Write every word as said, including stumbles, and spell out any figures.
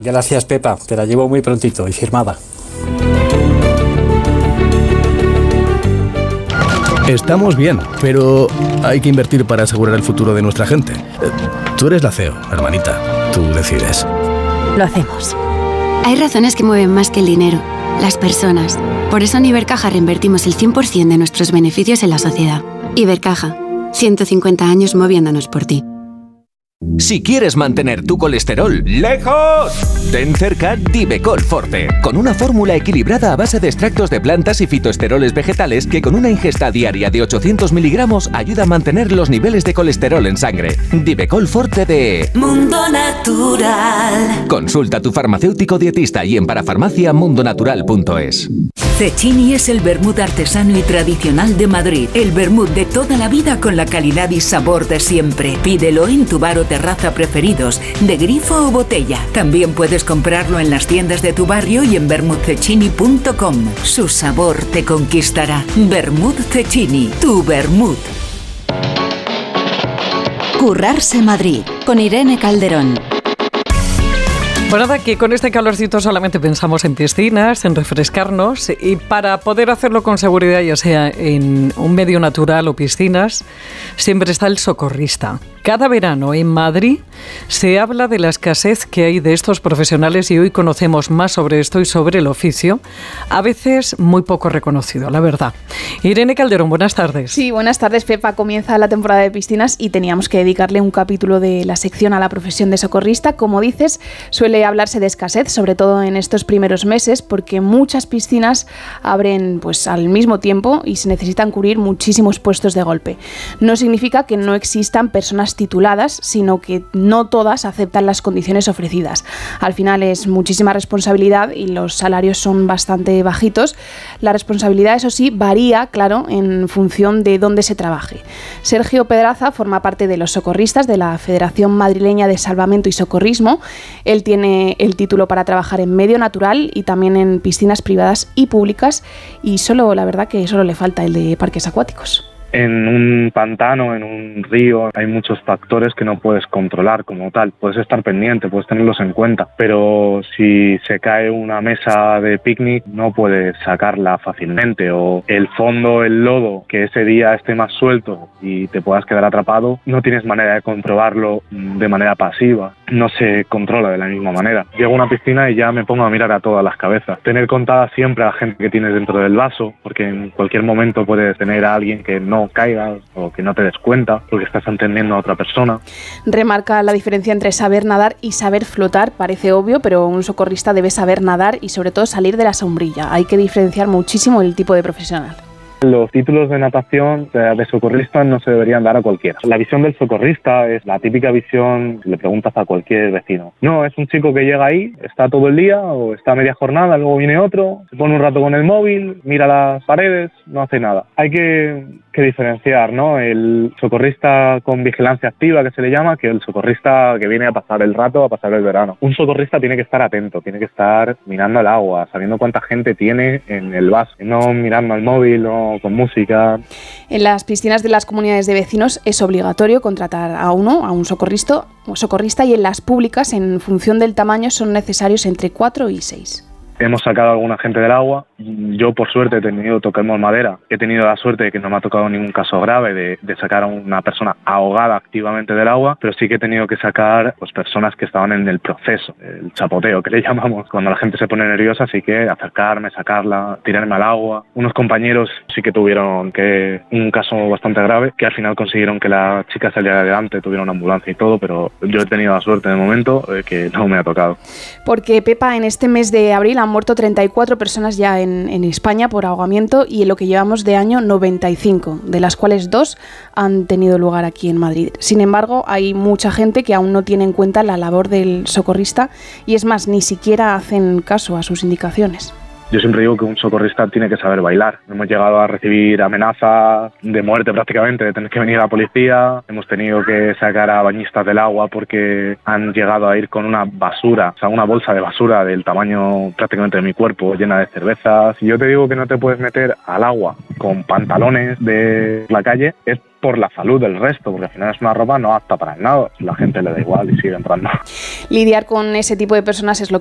Gracias, Pepa, te la llevo muy prontito y firmada. Estamos bien, pero hay que invertir para asegurar el futuro de nuestra gente. Tú eres la C E O, hermanita. Tú decides. Lo hacemos. Hay razones que mueven más que el dinero, las personas. Por eso en Ibercaja reinvertimos el cien por ciento de nuestros beneficios en la sociedad. Ibercaja, ciento cincuenta años moviéndonos por ti. Si quieres mantener tu colesterol lejos, ten cerca Divecol Forte, con una fórmula equilibrada a base de extractos de plantas y fitoesteroles vegetales que con una ingesta diaria de ochocientos miligramos ayuda a mantener los niveles de colesterol en sangre. Divecol Forte de Mundo Natural. Consulta a tu farmacéutico dietista y en parafarmacia mundonatural punto es. Cecchini es el vermut artesano y tradicional de Madrid. El vermut de toda la vida con la calidad y sabor de siempre. Pídelo en tu bar o terraza preferidos, de grifo o botella. También puedes comprarlo en las tiendas de tu barrio y en vermut cecchini punto com. Su sabor te conquistará. Vermut Cecchini, tu vermut. Currarse Madrid, con Irene Calderón. Bueno, nada, que con este calorcito solamente pensamos en piscinas, en refrescarnos, y para poder hacerlo con seguridad, ya sea en un medio natural o piscinas, siempre está el socorrista. Cada verano en Madrid se habla de la escasez que hay de estos profesionales y hoy conocemos más sobre esto y sobre el oficio, a veces muy poco reconocido, la verdad. Irene Calderón, buenas tardes. Sí, buenas tardes, Pepa. Comienza la temporada de piscinas y teníamos que dedicarle un capítulo de la sección a la profesión de socorrista. Como dices, suele hablarse de escasez, sobre todo en estos primeros meses, porque muchas piscinas abren pues al mismo tiempo y se necesitan cubrir muchísimos puestos de golpe. No significa que no existan personas tituladas, sino que no todas aceptan las condiciones ofrecidas. Al final es muchísima responsabilidad y los salarios son bastante bajitos. La responsabilidad, eso sí, varía, claro, en función de dónde se trabaje. Sergio Pedraza forma parte de los socorristas de la Federación Madrileña de Salvamento y Socorrismo. Él tiene el título para trabajar en medio natural y también en piscinas privadas y públicas, y solo, la verdad que solo le falta el de parques acuáticos. En un pantano, en un río, hay muchos factores que no puedes controlar como tal. Puedes estar pendiente, puedes tenerlos en cuenta, pero si se cae una mesa de picnic no puedes sacarla fácilmente, o el fondo, el lodo, que ese día esté más suelto y te puedas quedar atrapado, no tienes manera de comprobarlo de manera pasiva. No se controla de la misma manera. Llego a una piscina y ya me pongo a mirar a todas las cabezas. Tener contada siempre a la gente que tienes dentro del vaso, porque en cualquier momento puedes tener a alguien que no caigas o que no te des cuenta porque estás atendiendo a otra persona. Remarca la diferencia entre saber nadar y saber flotar. Parece obvio, pero un socorrista debe saber nadar y sobre todo salir de la sombrilla. Hay que diferenciar muchísimo el tipo de profesional. Los títulos de natación de socorrista no se deberían dar a cualquiera. La visión del socorrista es la típica visión, le preguntas a cualquier vecino. No, es un chico que llega ahí, está todo el día o está media jornada, luego viene otro, se pone un rato con el móvil, mira las paredes, no hace nada. Hay que, que diferenciar, ¿no? El socorrista con vigilancia activa, que se le llama, que el socorrista que viene a pasar el rato, a pasar el verano. Un socorrista tiene que estar atento, tiene que estar mirando el agua, sabiendo cuánta gente tiene en el vaso, no mirando al móvil, no con música. En las piscinas de las comunidades de vecinos es obligatorio contratar a uno, a un socorrista, socorrista y en las públicas, en función del tamaño, son necesarios entre cuatro y seis. Hemos sacado a alguna gente del agua. Yo, por suerte, he tenido, toquemos madera, he tenido la suerte de que no me ha tocado ningún caso grave de, de sacar a una persona ahogada activamente del agua, pero sí que he tenido que sacar pues, personas que estaban en el proceso, el chapoteo, que le llamamos. Cuando la gente se pone nerviosa, sí que acercarme, sacarla, tirarme al agua. Unos compañeros sí que tuvieron que un caso bastante grave, que al final consiguieron que la chica saliera adelante, tuviera una ambulancia y todo, pero yo he tenido la suerte de momento de que no me ha tocado. Porque, Pepa, en este mes de abril han muerto treinta y cuatro personas ya en, en España por ahogamiento y en lo que llevamos de año noventa y cinco, de las cuales dos han tenido lugar aquí en Madrid. Sin embargo, hay mucha gente que aún no tiene en cuenta la labor del socorrista y es más, ni siquiera hacen caso a sus indicaciones. Yo siempre digo que un socorrista tiene que saber bailar. Hemos llegado a recibir amenazas de muerte prácticamente, de tener que venir a la policía. Hemos tenido que sacar a bañistas del agua porque han llegado a ir con una basura, o sea, una bolsa de basura del tamaño prácticamente de mi cuerpo, llena de cervezas. Si yo te digo que no te puedes meter al agua con pantalones de la calle, es por la salud del resto, porque al final es una ropa no apta para nada. La gente le da igual y sigue entrando. Lidiar con ese tipo de personas es lo